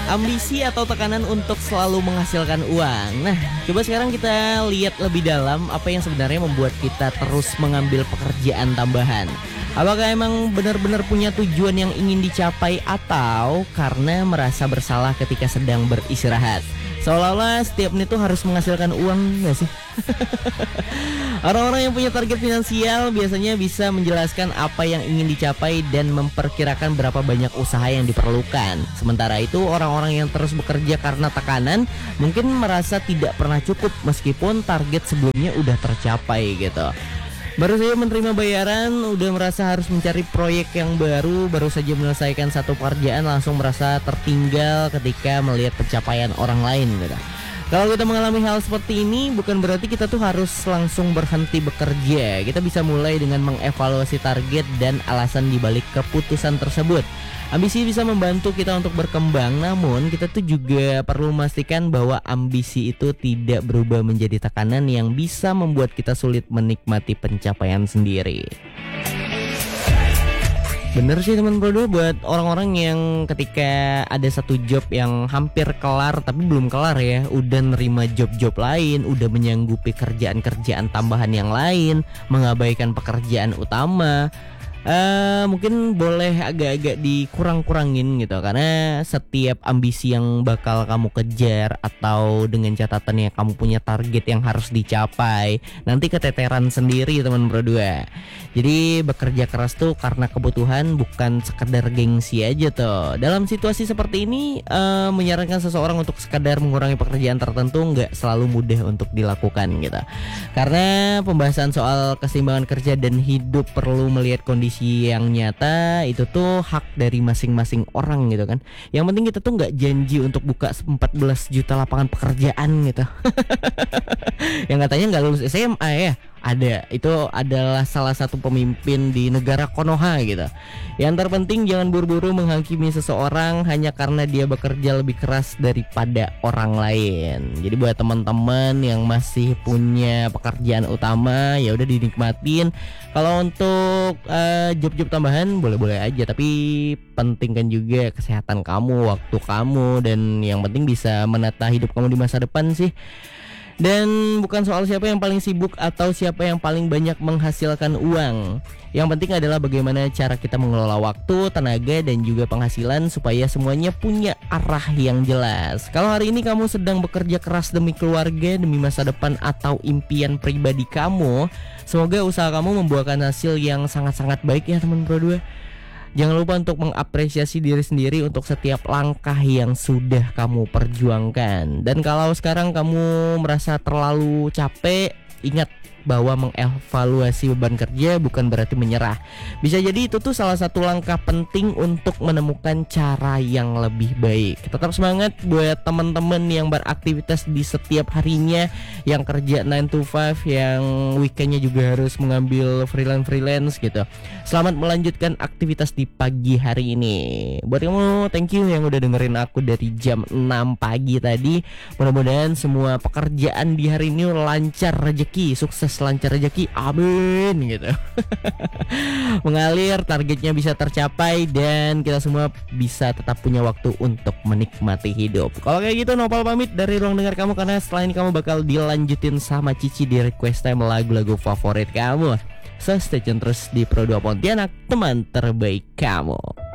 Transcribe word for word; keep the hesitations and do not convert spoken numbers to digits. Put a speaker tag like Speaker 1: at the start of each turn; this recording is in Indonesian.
Speaker 1: Ambisi atau tekanan untuk selalu menghasilkan uang. Nah, coba sekarang kita lihat lebih dalam apa yang sebenarnya membuat kita terus mengambil pekerjaan tambahan. Apakah emang benar-benar punya tujuan yang ingin dicapai atau karena merasa bersalah ketika sedang beristirahat? Seolah-olah setiap menit tuh harus menghasilkan uang, gak sih? Orang-orang yang punya target finansial biasanya bisa menjelaskan apa yang ingin dicapai dan memperkirakan berapa banyak usaha yang diperlukan. Sementara itu orang-orang yang terus bekerja karena tekanan mungkin merasa tidak pernah cukup meskipun target sebelumnya udah tercapai gitu. Baru saja menerima bayaran, udah merasa harus mencari proyek yang baru, baru saja menyelesaikan satu pekerjaan langsung merasa tertinggal ketika melihat pencapaian orang lain gitu. Kalau kita mengalami hal seperti ini, bukan berarti kita tuh harus langsung berhenti bekerja. Kita bisa mulai dengan mengevaluasi target dan alasan dibalik keputusan tersebut. Ambisi bisa membantu kita untuk berkembang, namun kita tuh juga perlu memastikan bahwa ambisi itu tidak berubah menjadi tekanan yang bisa membuat kita sulit menikmati pencapaian sendiri. Bener sih teman bro, buat orang-orang yang ketika ada satu job yang hampir kelar tapi belum kelar ya, udah nerima job-job lain, udah menyanggupi kerjaan-kerjaan tambahan yang lain, mengabaikan pekerjaan utama. Uh, mungkin boleh agak-agak dikurang-kurangin gitu, karena setiap ambisi yang bakal kamu kejar atau dengan catatan yang kamu punya target yang harus dicapai, nanti keteteran sendiri teman berdua. Jadi bekerja keras tuh karena kebutuhan, bukan sekedar gengsi aja tuh. Dalam situasi seperti ini uh, menyarankan seseorang untuk sekadar mengurangi pekerjaan tertentu nggak selalu mudah untuk dilakukan gitu, karena pembahasan soal keseimbangan kerja dan hidup perlu melihat kondisi yang nyata. Itu tuh hak dari masing-masing orang gitu kan. Yang penting kita tuh nggak janji untuk buka empat belas juta lapangan pekerjaan gitu. Yang katanya nggak lulus S M A ya. Ada, itu adalah salah satu pemimpin di negara Konoha gitu. Yang terpenting jangan buru-buru menghakimi seseorang hanya karena dia bekerja lebih keras daripada orang lain. Jadi buat teman-teman yang masih punya pekerjaan utama, ya udah dinikmatin. Kalau untuk uh, job-job tambahan boleh-boleh aja, tapi pentingkan juga kesehatan kamu, waktu kamu, dan yang penting bisa menata hidup kamu di masa depan sih. Dan bukan soal siapa yang paling sibuk atau siapa yang paling banyak menghasilkan uang. Yang penting adalah bagaimana cara kita mengelola waktu, tenaga, dan juga penghasilan supaya semuanya punya arah yang jelas. Kalau hari ini kamu sedang bekerja keras demi keluarga, demi masa depan, atau impian pribadi kamu, semoga usaha kamu membuahkan hasil yang sangat-sangat baik ya teman berdua. Jangan lupa untuk mengapresiasi diri sendiri untuk setiap langkah yang sudah kamu perjuangkan. Dan kalau sekarang kamu merasa terlalu capek, ingat bahwa mengevaluasi beban kerja bukan berarti menyerah. Bisa jadi itu tuh salah satu langkah penting untuk menemukan cara yang lebih baik. Tetap semangat buat teman-teman yang beraktivitas di setiap harinya, yang kerja nine to five, yang weekendnya juga harus mengambil freelance-freelance gitu. Selamat melanjutkan aktivitas di pagi hari ini. Buat kamu, thank you yang udah dengerin aku dari jam enam pagi tadi. Mudah-mudahan semua pekerjaan di hari ini lancar rezeki, sukses lancar rezeki, amin gitu. Mengalir, targetnya bisa tercapai, dan kita semua bisa tetap punya waktu untuk menikmati hidup. Kalau kayak gitu, Nopal pamit dari ruang dengar kamu, karena setelah ini kamu bakal dilanjutin sama Cici di request time lagu-lagu favorit kamu. So stay tune terus di Pro dua Pontianak, teman terbaik kamu.